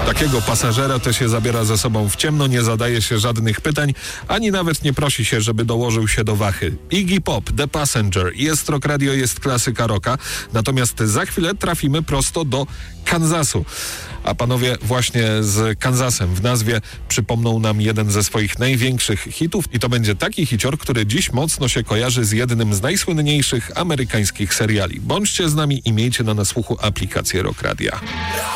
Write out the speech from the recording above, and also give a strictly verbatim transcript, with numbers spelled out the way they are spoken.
Takiego pasażera to się zabiera ze sobą w ciemno, nie zadaje się żadnych pytań, ani nawet nie prosi się, żeby dołożył się do wachy. Iggy Pop, The Passenger, jest Rock Radio, jest klasyka rocka, natomiast za chwilę trafimy prosto do Kansasu. A panowie właśnie z Kansasem w nazwie przypomną nam jeden ze swoich największych hitów i to będzie taki hicior, który dziś mocno się kojarzy z jednym z najsłynniejszych amerykańskich seriali. Bądźcie z nami i miejcie na nasłuchu aplikację Rock Radia.